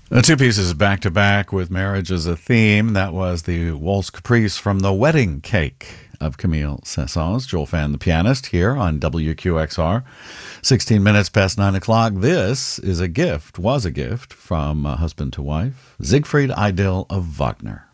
Two pieces back to back with marriage as a theme. That was the Waltz Caprice from The Wedding Cake of Camille Saint-Saëns. Joel Fan, the pianist, here on WQXR. 16 minutes past 9 o'clock. This is a gift, was a gift from husband to wife, Siegfried Idyll of Wagner.